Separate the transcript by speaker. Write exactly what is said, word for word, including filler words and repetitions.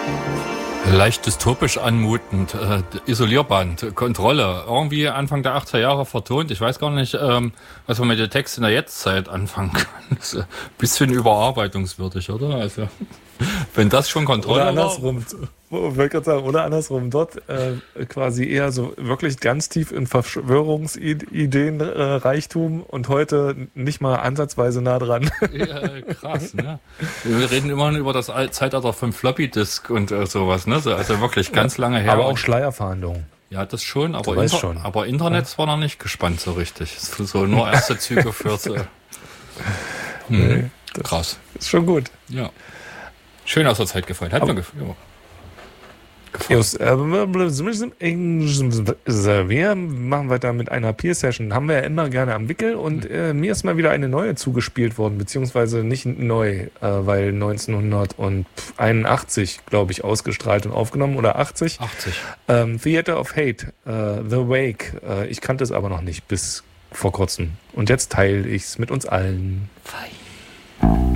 Speaker 1: Leicht dystopisch anmutend, äh, Isolierband, Kontrolle, irgendwie Anfang der achtziger Jahre vertont. Ich weiß gar nicht, ähm, was man mit dem Text in der Jetztzeit anfangen kann. Das ist ein bisschen überarbeitungswürdig, oder? Also, wenn das schon Kontrolle
Speaker 2: Oder andersrum,
Speaker 1: war.
Speaker 2: wo- wollte gerade sagen, oder andersrum, dort äh, quasi eher so wirklich ganz tief in Verschwörungsideen äh, Reichtum und heute nicht mal ansatzweise nah dran.
Speaker 1: Ja, krass, ne? Wir reden immerhin über das Al- Zeitalter von Floppy Disk und äh, sowas, ne? So, also wirklich ganz lange her.
Speaker 2: Aber auch
Speaker 1: Und-
Speaker 2: Schleierfahndungen.
Speaker 1: Ja, das schon, aber,
Speaker 2: Du weißt
Speaker 1: Inter-
Speaker 2: schon.
Speaker 1: aber Internet war noch nicht gespannt so richtig. So nur erste Züge fürs. Äh, hm,
Speaker 2: Nee, das
Speaker 1: krass.
Speaker 2: ist schon gut.
Speaker 1: Ja. Schön aus der Zeit gefallen. Hat mir gefallen. Ja. gefallen.
Speaker 2: Just, äh, wir machen weiter mit einer Peer-Session. Haben wir ja immer gerne am Wickel und äh, mir ist mal wieder eine neue zugespielt worden, beziehungsweise nicht neu, äh, weil neunzehnhunderteinundachtzig, glaube ich, ausgestrahlt und aufgenommen oder achtzig.
Speaker 1: achtzig.
Speaker 2: Ähm, Theater of Hate, äh, The Wake. Äh, ich kannte es aber noch nicht bis vor kurzem. Und jetzt teile ich es mit uns allen.
Speaker 1: Fein.